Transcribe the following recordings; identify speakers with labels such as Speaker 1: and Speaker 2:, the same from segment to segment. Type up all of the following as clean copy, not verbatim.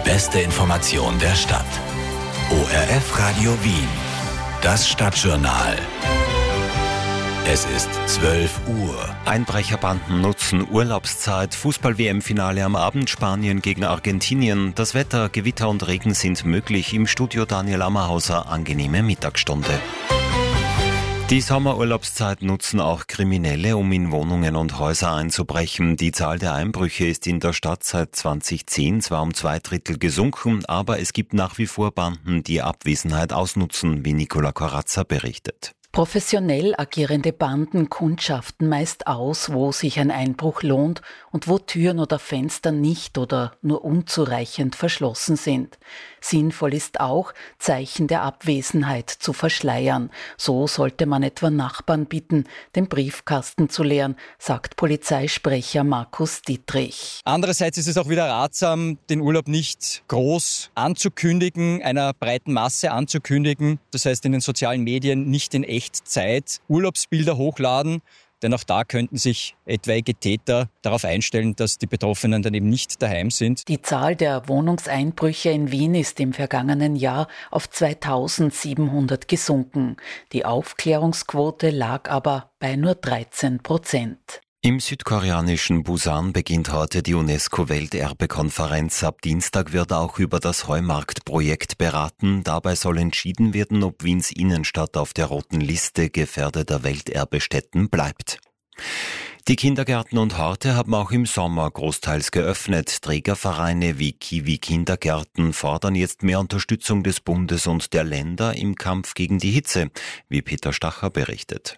Speaker 1: beste Information der Stadt. ORF Radio Wien. Das Stadtjournal. Es ist 12 Uhr.
Speaker 2: Einbrecherbanden nutzen Urlaubszeit. Fußball-WM-Finale am Abend, Spanien gegen Argentinien. Das Wetter, Gewitter und Regen sind möglich. Im Studio Daniel Ammerhauser, angenehme Mittagsstunde. Die Sommerurlaubszeit nutzen auch Kriminelle, um in Wohnungen und Häuser einzubrechen. Die Zahl der Einbrüche ist in der Stadt seit 2010 zwar um 2/3 gesunken, aber es gibt nach wie vor Banden, die Abwesenheit ausnutzen, wie Nicola Corazza berichtet.
Speaker 3: Professionell agierende Banden kundschaften meist aus, wo sich ein Einbruch lohnt und wo Türen oder Fenster nicht oder nur unzureichend verschlossen sind. Sinnvoll ist auch, Zeichen der Abwesenheit zu verschleiern. So sollte man etwa Nachbarn bitten, den Briefkasten zu leeren, sagt Polizeisprecher Markus Dietrich.
Speaker 4: Andererseits ist es auch wieder ratsam, den Urlaub nicht groß anzukündigen, einer breiten Masse anzukündigen. Das heißt, in den sozialen Medien nicht in Echtzeit Urlaubsbilder hochladen, denn auch da könnten sich etwaige Täter darauf einstellen, dass die Betroffenen dann eben nicht daheim sind.
Speaker 3: Die Zahl der Wohnungseinbrüche in Wien ist im vergangenen Jahr auf 2700 gesunken. Die Aufklärungsquote lag aber bei nur 13%.
Speaker 2: Im südkoreanischen Busan beginnt heute die UNESCO-Welterbekonferenz. Ab Dienstag wird auch über das Heumarkt-Projekt beraten. Dabei soll entschieden werden, ob Wiens Innenstadt auf der roten Liste gefährdeter Welterbestätten bleibt. Die Kindergärten und Horte haben auch im Sommer großteils geöffnet. Trägervereine wie Kiwi Kindergärten fordern jetzt mehr Unterstützung des Bundes und der Länder im Kampf gegen die Hitze, wie Peter Stacher berichtet.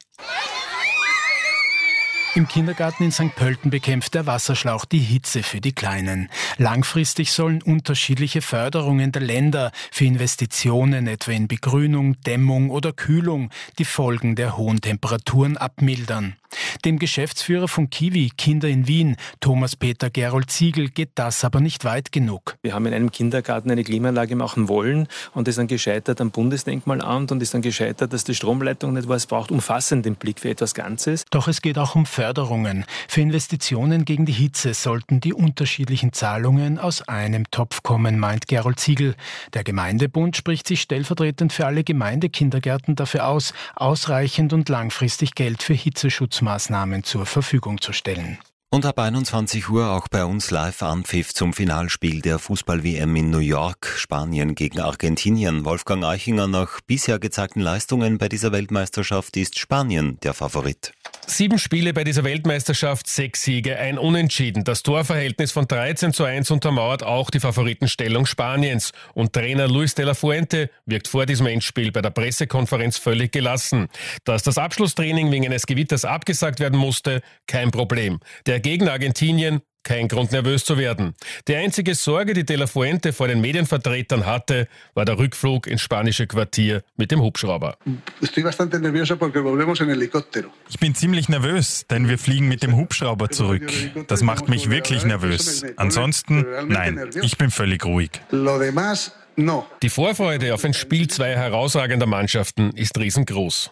Speaker 5: Im Kindergarten in St. Pölten bekämpft der Wasserschlauch die Hitze für die Kleinen. Langfristig sollen unterschiedliche Förderungen der Länder für Investitionen, etwa in Begrünung, Dämmung oder Kühlung, die Folgen der hohen Temperaturen abmildern. Dem Geschäftsführer von Kiwi Kinder in Wien, Thomas Peter Gerold Ziegel, geht das aber nicht weit genug.
Speaker 6: Wir haben in einem Kindergarten eine Klimaanlage machen wollen und ist dann gescheitert am Bundesdenkmalamt und ist dann gescheitert, dass die Stromleitung nicht war. Es braucht umfassenden Blick für etwas Ganzes.
Speaker 5: Doch es geht auch um Förderungen. Für Investitionen gegen die Hitze sollten die unterschiedlichen Zahlungen aus einem Topf kommen, meint Gerold Ziegel. Der Gemeindebund spricht sich stellvertretend für alle Gemeindekindergärten dafür aus, ausreichend und langfristig Geld für Hitzeschutzmaßnahmen zur Verfügung zu stellen.
Speaker 2: Und ab 21 Uhr auch bei uns live Anpfiff zum Finalspiel der Fußball-WM in New York, Spanien gegen Argentinien. Wolfgang Eichinger, nach bisher gezeigten Leistungen bei dieser Weltmeisterschaft ist Spanien der Favorit.
Speaker 7: 7 Spiele bei dieser Weltmeisterschaft, 6 Siege, ein Unentschieden. Das Torverhältnis von 13:1 untermauert auch die Favoritenstellung Spaniens. Und Trainer Luis de la Fuente wirkt vor diesem Endspiel bei der Pressekonferenz völlig gelassen. Dass das Abschlusstraining wegen eines Gewitters abgesagt werden musste, kein Problem. Der Gegner Argentinien, kein Grund nervös zu werden. Die einzige Sorge, die de la Fuente vor den Medienvertretern hatte, war der Rückflug ins spanische Quartier mit dem Hubschrauber.
Speaker 8: Ich bin ziemlich nervös, denn wir fliegen mit dem Hubschrauber zurück. Das macht mich wirklich nervös. Ansonsten, nein, ich bin völlig ruhig.
Speaker 7: Die Vorfreude auf ein Spiel zweier herausragender Mannschaften ist riesengroß.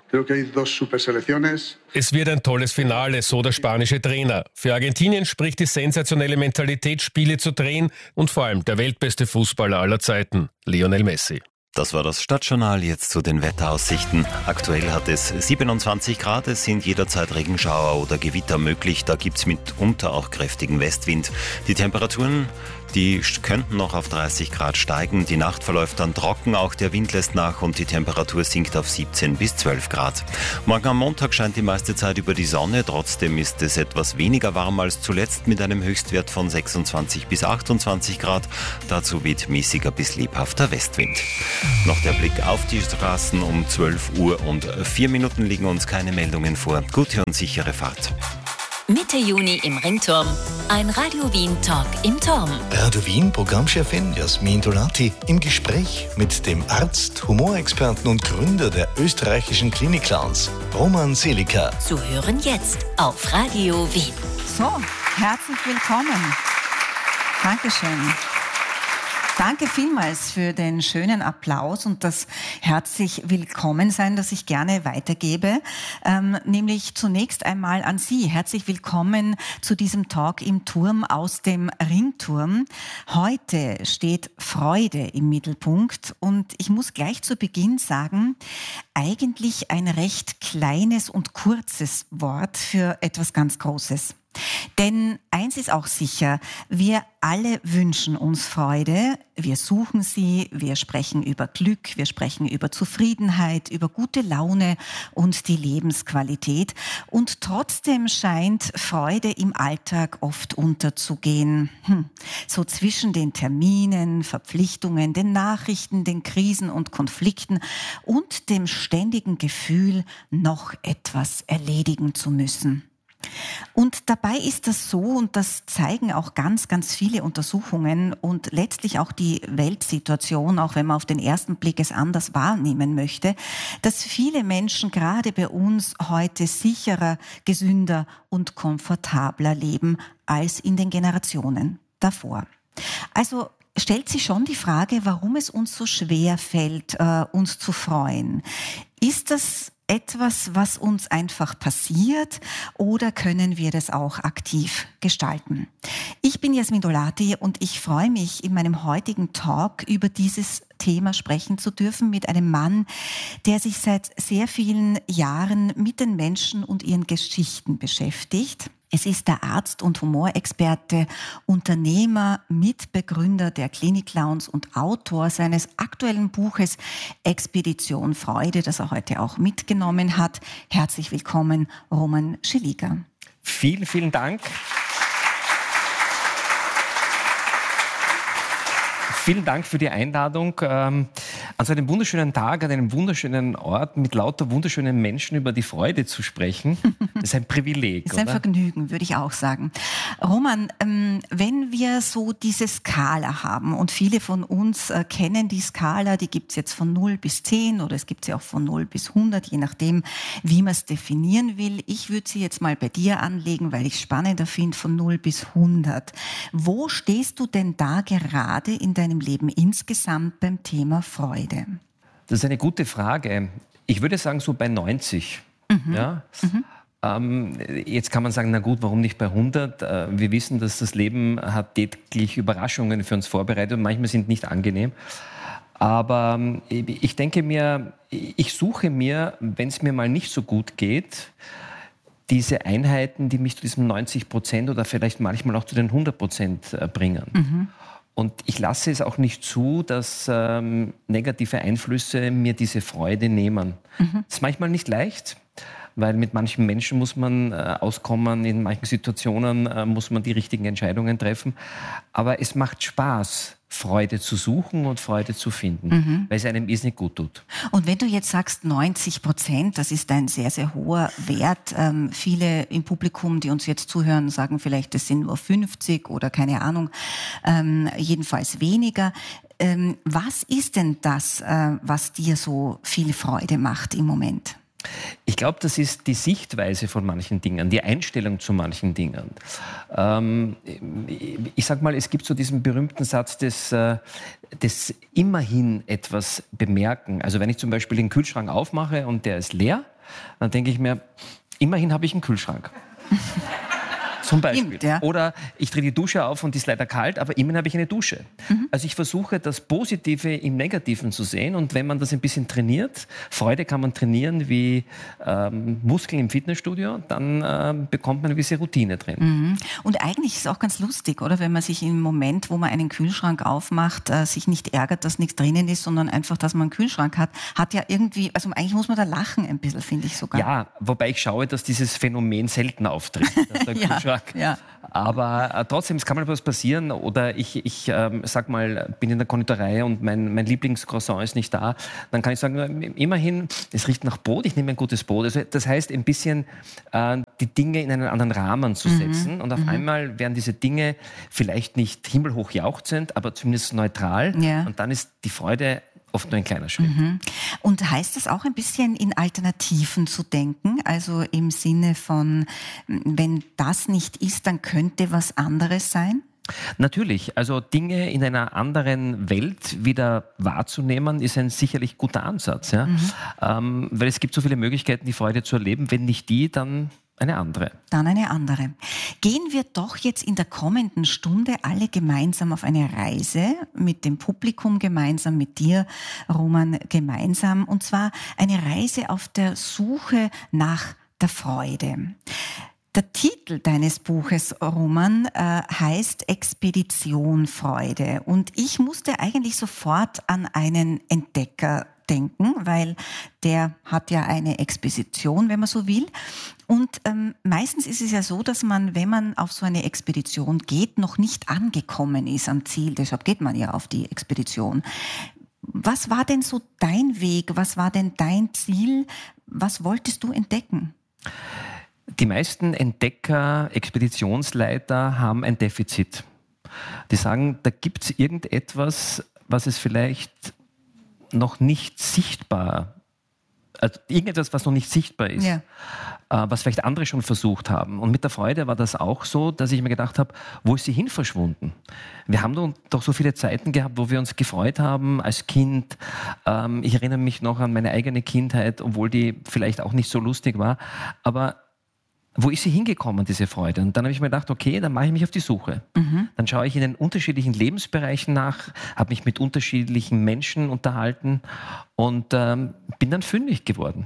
Speaker 7: Es wird ein tolles Finale, so der spanische Trainer. Für Argentinien spricht die sensationelle Mentalität, Spiele zu drehen und vor allem der weltbeste Fußballer aller Zeiten, Lionel Messi.
Speaker 2: Das war das Stadtjournal, jetzt zu den Wetteraussichten. Aktuell hat es 27 Grad, es sind jederzeit Regenschauer oder Gewitter möglich. Da gibt's mitunter auch kräftigen Westwind. Die Temperaturen, die könnten noch auf 30 Grad steigen. Die Nacht verläuft dann trocken, auch der Wind lässt nach und die Temperatur sinkt auf 17 bis 12 Grad. Morgen am Montag scheint die meiste Zeit über die Sonne. Trotzdem ist es etwas weniger warm als zuletzt mit einem Höchstwert von 26 bis 28 Grad. Dazu weht mäßiger bis lebhafter Westwind. Noch der Blick auf die Straßen. Um 12 Uhr und 4 Minuten liegen uns keine Meldungen vor. Gute und sichere Fahrt.
Speaker 9: Mitte Juni im Ringturm. Ein Radio Wien Talk im Turm.
Speaker 10: Radio Wien Programmchefin Jasmin Dolati im Gespräch mit dem Arzt, Humorexperten und Gründer der österreichischen Klinik-Clowns, Roman Selika.
Speaker 9: Zu hören jetzt auf Radio Wien.
Speaker 11: So, herzlich willkommen. Dankeschön. Danke vielmals für den schönen Applaus und das herzlich Willkommensein, das ich gerne weitergebe. Nämlich zunächst einmal an Sie. Herzlich willkommen zu diesem Talk im Turm aus dem Ringturm. Heute steht Freude im Mittelpunkt und ich muss gleich zu Beginn sagen, eigentlich ein recht kleines und kurzes Wort für etwas ganz Großes. Denn eins ist auch sicher, wir alle wünschen uns Freude, wir suchen sie, wir sprechen über Glück, wir sprechen über Zufriedenheit, über gute Laune und die Lebensqualität. Und trotzdem scheint Freude im Alltag oft unterzugehen. So zwischen den Terminen, Verpflichtungen, den Nachrichten, den Krisen und Konflikten und dem ständigen Gefühl, noch etwas erledigen zu müssen. Und dabei ist das so, und das zeigen auch ganz, ganz viele Untersuchungen und letztlich auch die Weltsituation, auch wenn man auf den ersten Blick es anders wahrnehmen möchte, dass viele Menschen gerade bei uns heute sicherer, gesünder und komfortabler leben als in den Generationen davor. Also stellt sich schon die Frage, warum es uns so schwer fällt, uns zu freuen. Ist das etwas, was uns einfach passiert, oder können wir das auch aktiv gestalten? Ich bin Jasmin Dolati und ich freue mich, in meinem heutigen Talk über dieses Thema sprechen zu dürfen mit einem Mann, der sich seit sehr vielen Jahren mit den Menschen und ihren Geschichten beschäftigt. Es ist der Arzt und Humorexperte, Unternehmer, Mitbegründer der Klinik-Clowns und Autor seines aktuellen Buches Expedition Freude, das er heute auch mitgenommen hat. Herzlich willkommen, Roman Schelliger.
Speaker 12: Vielen, vielen Dank. Vielen Dank für die Einladung. An so einem wunderschönen Tag, an einem wunderschönen Ort mit lauter wunderschönen Menschen über die Freude zu sprechen, das ist ein Privileg.
Speaker 11: Das ist ein Vergnügen, würde ich auch sagen. Roman, wenn wir so diese Skala haben und viele von uns kennen die Skala, die gibt es jetzt von 0 bis 10 oder es gibt sie auch von 0 bis 100, je nachdem, wie man es definieren will. Ich würde sie jetzt mal bei dir anlegen, weil ich es spannender finde, von 0 bis 100. Wo stehst du denn da gerade in deinem Leben insgesamt beim Thema Freude?
Speaker 12: Das ist eine gute Frage. Ich würde sagen, so bei 90. Ja? Jetzt kann man sagen, na gut, warum nicht bei 100? Wir wissen, dass das Leben hat täglich Überraschungen für uns vorbereitet und manchmal sind nicht angenehm. Aber ich denke mir, ich suche mir, wenn es mir mal nicht so gut geht, diese Einheiten, die mich zu diesem 90% oder vielleicht manchmal auch zu den 100% bringen. Und ich lasse es auch nicht zu, dass negative Einflüsse mir diese Freude nehmen. Das ist manchmal nicht leicht, weil mit manchen Menschen muss man auskommen, in manchen Situationen muss man die richtigen Entscheidungen treffen. Aber es macht Spaß, Freude zu suchen und Freude zu finden, weil es einem nicht gut tut.
Speaker 11: Und wenn du jetzt sagst 90%, das ist ein sehr, sehr hoher Wert. Viele im Publikum, die uns jetzt zuhören, sagen vielleicht, das sind nur 50 oder keine Ahnung, jedenfalls weniger. Was ist denn das, was dir so viel Freude macht im Moment?
Speaker 12: Ich glaube, das ist die Sichtweise von manchen Dingen, die Einstellung zu manchen Dingen. Ich sag mal, es gibt so diesen berühmten Satz des immerhin etwas bemerken. Also wenn ich zum Beispiel den Kühlschrank aufmache und der ist leer, dann denke ich mir, immerhin habe ich einen Kühlschrank. Zum Beispiel. Stimmt, ja. Oder ich drehe die Dusche auf und die ist leider kalt, aber immerhin habe ich eine Dusche. Also ich versuche, das Positive im Negativen zu sehen, und wenn man das ein bisschen trainiert, Freude kann man trainieren wie Muskeln im Fitnessstudio, dann bekommt man eine gewisse Routine drin.
Speaker 11: Und eigentlich ist es auch ganz lustig, oder? Wenn man sich im Moment, wo man einen Kühlschrank aufmacht, sich nicht ärgert, dass nichts drinnen ist, sondern einfach, dass man einen Kühlschrank hat, hat ja irgendwie, also eigentlich muss man da lachen ein bisschen, finde ich sogar.
Speaker 12: Ja, wobei ich schaue, dass dieses Phänomen selten auftritt, dass der Kühlschrank.
Speaker 11: Ja.
Speaker 12: Aber trotzdem, es kann mal was passieren. Oder ich sag mal, bin in der Konditorei und mein Lieblingscroissant ist nicht da. Dann kann ich sagen, immerhin, es riecht nach Brot, ich nehme ein gutes Brot. Also das heißt, ein bisschen die Dinge in einen anderen Rahmen zu setzen. Und auf einmal werden diese Dinge vielleicht nicht himmelhoch jauchzend, aber zumindest neutral. Ja. Und dann ist die Freude oft nur ein kleiner Schritt.
Speaker 11: Und heißt das auch ein bisschen in Alternativen zu denken? Also im Sinne von, wenn das nicht ist, dann könnte was anderes sein?
Speaker 12: Natürlich, also Dinge in einer anderen Welt wieder wahrzunehmen, ist ein sicherlich guter Ansatz. Ja? Weil es gibt so viele Möglichkeiten, die Freude zu erleben. Wenn nicht die, dann eine andere.
Speaker 11: Dann eine andere. Gehen wir doch jetzt in der kommenden Stunde alle gemeinsam auf eine Reise, mit dem Publikum gemeinsam, mit dir, Roman, gemeinsam. Und zwar eine Reise auf der Suche nach der Freude. Der Titel deines Buches, Roman, heißt Expedition Freude. Und ich musste eigentlich sofort an einen Entdecker denken, weil der hat ja eine Expedition, wenn man so will. Und meistens ist es ja so, dass man, wenn man auf so eine Expedition geht, noch nicht angekommen ist am Ziel. Deshalb geht man ja auf die Expedition. Was war denn so dein Weg? Was war denn dein Ziel? Was wolltest du entdecken?
Speaker 12: Die meisten Entdecker, Expeditionsleiter haben ein Defizit. Die sagen, da gibt es irgendetwas, was es vielleicht noch nicht sichtbar, also irgendetwas, was noch nicht sichtbar ist, was vielleicht andere schon versucht haben. Und mit der Freude war das auch so, dass ich mir gedacht habe, wo ist sie hin verschwunden? Wir haben doch so viele Zeiten gehabt, wo wir uns gefreut haben als Kind. Ich erinnere mich noch an meine eigene Kindheit, obwohl die vielleicht auch nicht so lustig war, aber wo ist sie hingekommen, diese Freude? Und dann habe ich mir gedacht, okay, dann mache ich mich auf die Suche. Dann schaue ich in den unterschiedlichen Lebensbereichen nach, habe mich mit unterschiedlichen Menschen unterhalten und bin dann fündig geworden.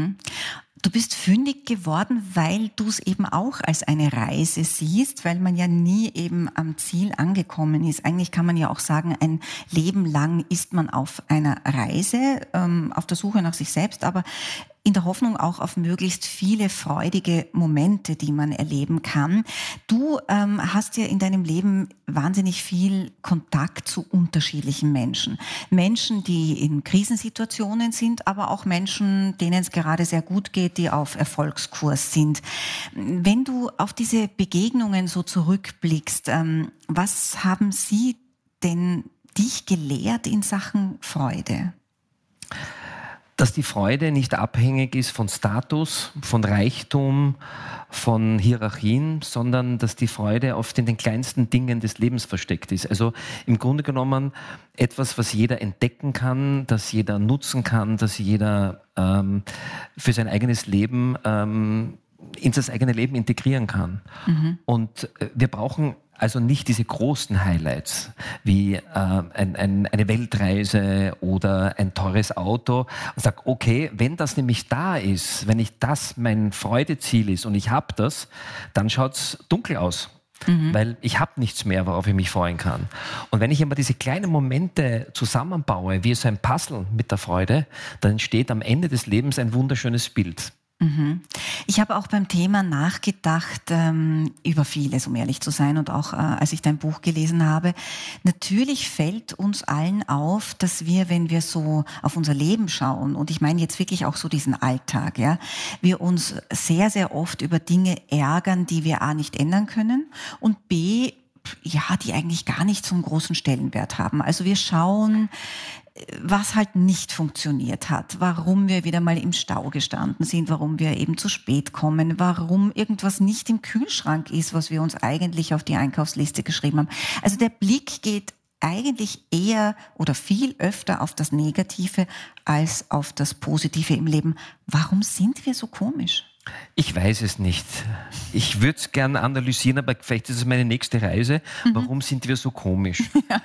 Speaker 11: Du bist fündig geworden, weil du es eben auch als eine Reise siehst, weil man ja nie eben am Ziel angekommen ist. Eigentlich kann man ja auch sagen, ein Leben lang ist man auf einer Reise, auf der Suche nach sich selbst, aber in der Hoffnung auch auf möglichst viele freudige Momente, die man erleben kann. Du hast ja in deinem Leben wahnsinnig viel Kontakt zu unterschiedlichen Menschen. Menschen, die in Krisensituationen sind, aber auch Menschen, denen es gerade sehr gut geht, die auf Erfolgskurs sind. Wenn du auf diese Begegnungen so zurückblickst, was haben sie denn dich gelehrt in Sachen Freude?
Speaker 12: Dass die Freude nicht abhängig ist von Status, von Reichtum, von Hierarchien, sondern dass die Freude oft in den kleinsten Dingen des Lebens versteckt ist. Also im Grunde genommen etwas, was jeder entdecken kann, das jeder nutzen kann, das jeder für sein eigenes Leben in das eigene Leben integrieren kann. Und wir brauchen also nicht diese großen Highlights wie eine Weltreise oder ein teures Auto und sage, okay, wenn das nämlich da ist, wenn das mein Freudeziel ist und ich habe das, dann schaut es dunkel aus. Weil ich habe nichts mehr, worauf ich mich freuen kann. Und wenn ich immer diese kleinen Momente zusammenbaue, wie so ein Puzzle mit der Freude, dann entsteht am Ende des Lebens ein wunderschönes Bild.
Speaker 11: Ich habe auch beim Thema nachgedacht, über vieles, um ehrlich zu sein, und auch als ich dein Buch gelesen habe. Natürlich fällt uns allen auf, dass wir, wenn wir so auf unser Leben schauen, und ich meine jetzt wirklich auch so diesen Alltag, ja, wir uns sehr, sehr oft über Dinge ärgern, die wir A nicht ändern können und B, ja, die eigentlich gar nicht so einen großen Stellenwert haben. Also wir schauen, was halt nicht funktioniert hat, warum wir wieder mal im Stau gestanden sind, warum wir eben zu spät kommen, warum irgendwas nicht im Kühlschrank ist, was wir uns eigentlich auf die Einkaufsliste geschrieben haben. Also der Blick geht eigentlich eher oder viel öfter auf das Negative als auf das Positive im Leben. Warum sind wir so komisch?
Speaker 12: Ich weiß es nicht. Ich würde es gerne analysieren, aber vielleicht ist es meine nächste Reise. Warum sind wir so komisch? Ja.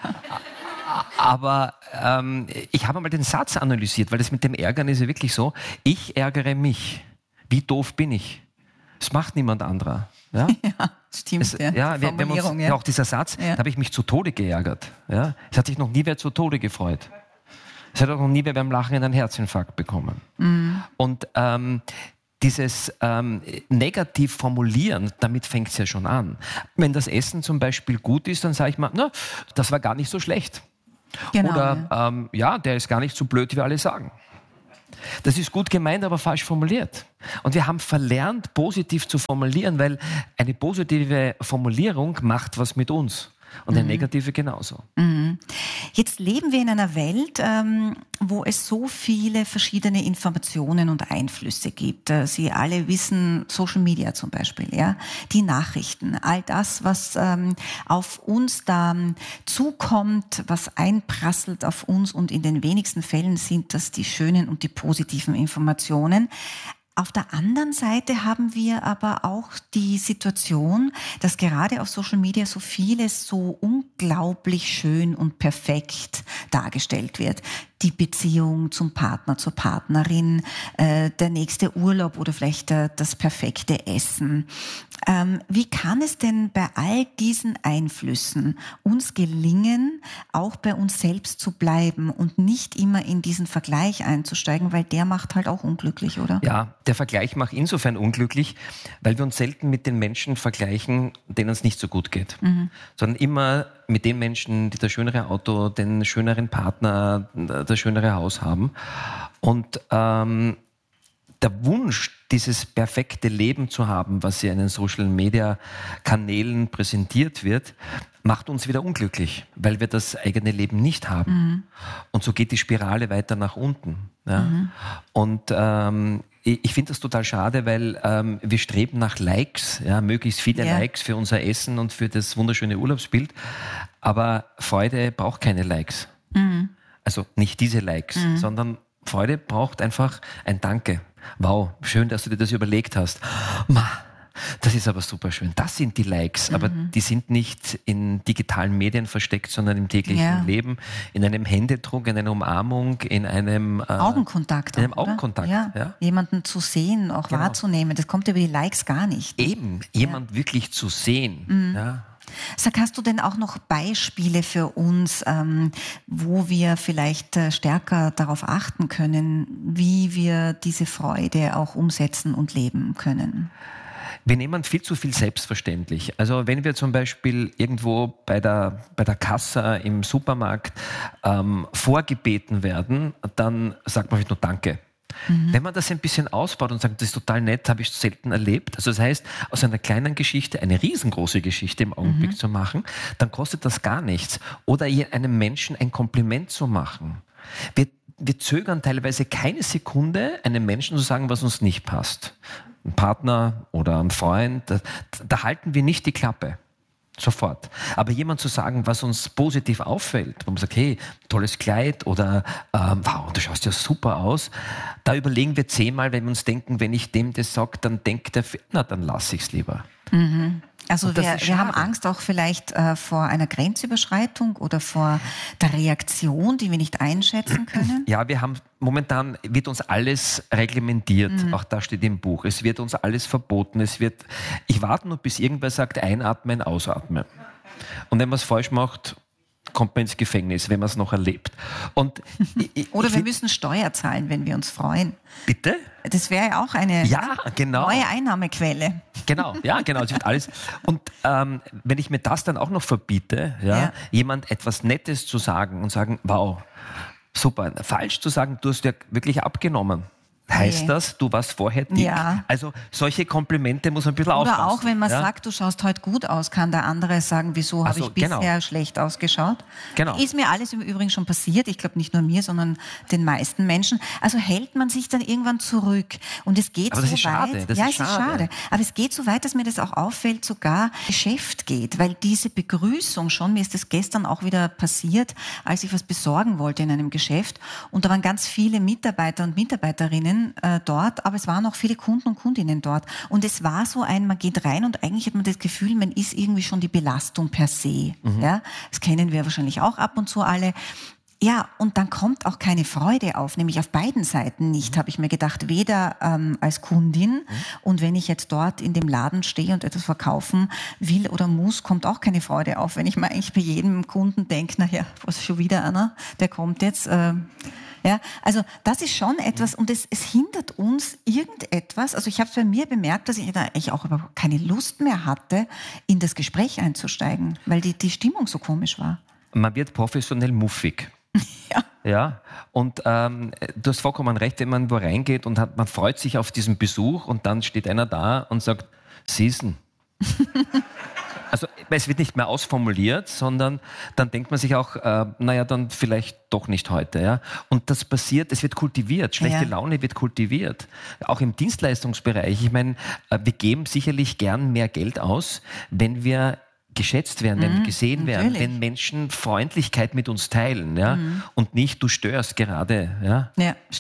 Speaker 12: Aber ich habe mal den Satz analysiert, weil das mit dem Ärgern ist ja wirklich so. Ich ärgere mich. Wie doof bin ich? Das macht niemand anderer. Ja,
Speaker 11: ja stimmt.
Speaker 12: Auch dieser Satz, da habe ich mich zu Tode geärgert. Ja? Es hat sich noch nie wer zu Tode gefreut. Es hat auch noch nie wer beim Lachen einen Herzinfarkt bekommen. Und dieses negativ formulieren, damit fängt es ja schon an. Wenn das Essen zum Beispiel gut ist, dann sage ich mal, na, das war gar nicht so schlecht. Genau, oder der ist gar nicht so blöd, wie alle sagen. Das ist gut gemeint, aber falsch formuliert. Und wir haben verlernt, positiv zu formulieren, weil eine positive Formulierung macht was mit uns. Und eine negative genauso.
Speaker 11: Jetzt leben wir in einer Welt, wo es so viele verschiedene Informationen und Einflüsse gibt. Sie alle wissen, Social Media zum Beispiel, ja, die Nachrichten, all das, was auf uns da zukommt, was einprasselt auf uns, und in den wenigsten Fällen sind das die schönen und die positiven Informationen. Auf der anderen Seite haben wir aber auch die Situation, dass gerade auf Social Media so vieles so unglaublich schön und perfekt dargestellt wird. Die Beziehung zum Partner, zur Partnerin, der nächste Urlaub oder vielleicht das perfekte Essen. Wie kann es denn bei all diesen Einflüssen uns gelingen, auch bei uns selbst zu bleiben und nicht immer in diesen Vergleich einzusteigen, weil der macht halt auch unglücklich, oder?
Speaker 12: Ja, der Vergleich macht insofern unglücklich, weil wir uns selten mit den Menschen vergleichen, denen es nicht so gut geht, sondern immer mit den Menschen, die das schönere Auto, den schöneren Partner, das schönere Haus haben. Und der Wunsch, dieses perfekte Leben zu haben, was ja in den Social-Media-Kanälen präsentiert wird, macht uns wieder unglücklich, weil wir das eigene Leben nicht haben. Und so geht die Spirale weiter nach unten. Ja? Und ich finde das total schade, weil wir streben nach Likes, ja, möglichst viele Likes für unser Essen und für das wunderschöne Urlaubsbild. Aber Freude braucht keine Likes. Also nicht diese Likes, sondern Freude braucht einfach ein Danke. Wow, schön, dass du dir das überlegt hast. Das ist aber super schön. Das sind die Likes, aber die sind nicht in digitalen Medien versteckt, sondern im täglichen Leben, in einem Händedruck, in einer Umarmung, in einem
Speaker 11: Augenkontakt.
Speaker 12: In einem Augenkontakt.
Speaker 11: Ja. Jemanden zu sehen, auch wahrzunehmen, das kommt über die Likes gar nicht.
Speaker 12: Eben, jemand wirklich zu sehen. Ja.
Speaker 11: Sag, hast du denn auch noch Beispiele für uns, wo wir vielleicht stärker darauf achten können, wie wir diese Freude auch umsetzen und leben können?
Speaker 12: Wir nehmen viel zu viel selbstverständlich. Also wenn wir zum Beispiel irgendwo bei der Kasse im Supermarkt vorgebeten werden, dann sagt man nur Danke. Wenn man das ein bisschen ausbaut und sagt, das ist total nett, habe ich selten erlebt. Also das heißt, aus einer kleinen Geschichte eine riesengroße Geschichte im Augenblick zu machen, dann kostet das gar nichts. Oder einem Menschen ein Kompliment zu machen. Wir zögern teilweise keine Sekunde, einem Menschen zu sagen, was uns nicht passt. Ein Partner oder ein Freund, da halten wir nicht die Klappe. Sofort. Aber jemand zu sagen, was uns positiv auffällt, wo man sagt, hey, tolles Kleid oder wow, du schaust ja super aus, da überlegen wir 10-mal, wenn wir uns denken, wenn ich dem das sage, dann denkt er, na, dann lasse ich es lieber.
Speaker 11: Also wir haben Angst auch vielleicht vor einer Grenzüberschreitung oder vor der Reaktion, die wir nicht einschätzen können?
Speaker 12: Ja, momentan wird uns alles reglementiert, auch das steht im Buch. Es wird uns alles verboten. Ich warte nur, bis irgendwer sagt, einatmen, ausatmen. Und wenn man es falsch macht, kommt man ins Gefängnis, wenn man es noch erlebt. Und
Speaker 11: oder wir müssen Steuer zahlen, wenn wir uns freuen.
Speaker 12: Bitte?
Speaker 11: Das wäre ja auch eine neue Einnahmequelle.
Speaker 12: Genau, es wird alles. Und wenn ich mir das dann auch noch verbiete, jemand etwas Nettes zu sagen und sagen, wow, super, falsch zu sagen, du hast ja wirklich abgenommen. Heißt das, du warst vorher dick?
Speaker 11: Ja.
Speaker 12: Also solche Komplimente muss man ein bisschen aufpassen.
Speaker 11: Oder auch, wenn man sagt, du schaust heute gut aus, kann der andere sagen, wieso habe ich bisher schlecht ausgeschaut? Genau. Ist mir alles im Übrigen schon passiert. Ich glaube nicht nur mir, sondern den meisten Menschen. Also hält man sich dann irgendwann zurück. Und es geht so weit.
Speaker 12: Schade.
Speaker 11: Es ist schade. Aber es geht so weit, dass mir das auch auffällt, sogar Geschäft geht. Weil diese Begrüßung schon, mir ist das gestern auch wieder passiert, als ich was besorgen wollte in einem Geschäft. Und da waren ganz viele Mitarbeiter und Mitarbeiterinnen dort, aber es waren auch viele Kunden und Kundinnen dort. Und es war so man geht rein und eigentlich hat man das Gefühl, man ist irgendwie schon die Belastung per se. Ja? Das kennen wir wahrscheinlich auch ab und zu alle. Ja, und dann kommt auch keine Freude auf, nämlich auf beiden Seiten nicht, habe ich mir gedacht, weder als Kundin und wenn ich jetzt dort in dem Laden stehe und etwas verkaufen will oder muss, kommt auch keine Freude auf, wenn ich mir eigentlich bei jedem Kunden denke, naja, was schon wieder einer, der kommt jetzt. Ja, also das ist schon etwas und es hindert uns irgendetwas. Also ich habe es bei mir bemerkt, dass ich da eigentlich auch überhaupt keine Lust mehr hatte, in das Gespräch einzusteigen, weil die Stimmung so komisch war.
Speaker 12: Man wird professionell muffig. Ja. Und du hast vollkommen recht, wenn man wo reingeht und man freut sich auf diesen Besuch und dann steht einer da und sagt, Siesen. Also es wird nicht mehr ausformuliert, sondern dann denkt man sich auch, dann vielleicht doch nicht heute. Ja? Und das passiert, es wird kultiviert, schlechte Laune wird kultiviert. Auch im Dienstleistungsbereich. Ich meine, wir geben sicherlich gern mehr Geld aus, wenn wir geschätzt werden, wenn wir gesehen werden, wenn Menschen Freundlichkeit mit uns teilen, und nicht du störst gerade. Ja,